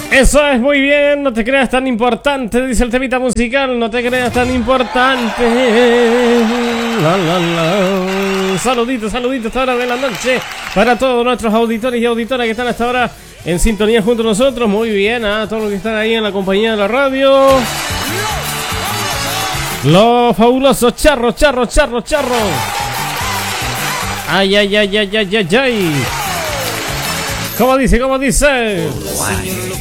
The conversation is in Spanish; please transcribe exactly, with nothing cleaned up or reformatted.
Eso es, muy bien, no te creas tan importante, dice el temita musical, no te creas tan importante. La, la, la. Saluditos, saluditos a esta hora de la noche para todos nuestros auditores y auditoras que están hasta ahora en sintonía junto a nosotros. Muy bien, a todos los que están ahí en la compañía de la radio. Los fabulosos charros, charros, charros, charros. Ay, ay, ay, ay, ay, ay, ay. ¿Cómo dice? ¿Cómo dice?